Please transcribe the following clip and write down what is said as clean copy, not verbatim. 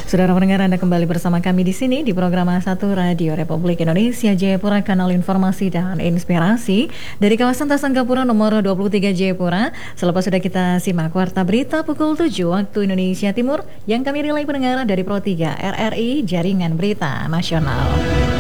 Saudara pendengar, Anda kembali bersama kami di sini di program A1 Radio Republik Indonesia Jayapura, kanal informasi dan inspirasi dari kawasan Tasanggapura nomor 23 Jayapura. Selepas sudah kita simak warta berita pukul 7 waktu Indonesia Timur yang kami relay pendengar dari Pro 3 RRI Jaringan Berita Nasional.